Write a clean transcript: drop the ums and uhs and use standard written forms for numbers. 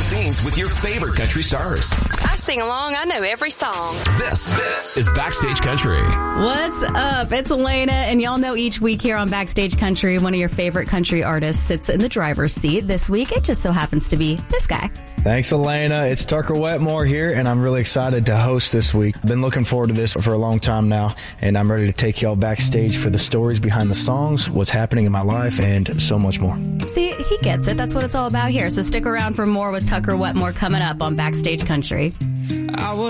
scenes with your favorite country stars. I sing along. I know every song. This is Backstage Country. What's up? It's Elena, and y'all know each week here on Backstage Country, one of your favorite country artists sits in the driver's seat. This week, it just so happens to be this guy. Thanks, Elena. It's Tucker Wetmore here, and I'm really excited to host this week. I've been looking forward to this for a long time now, and I'm ready to take y'all backstage for the stories behind the songs, what's happening in my life, and so much more. See, he gets it. That's what it's all about here. So stick around for more with Tucker Wetmore coming up on Backstage Country.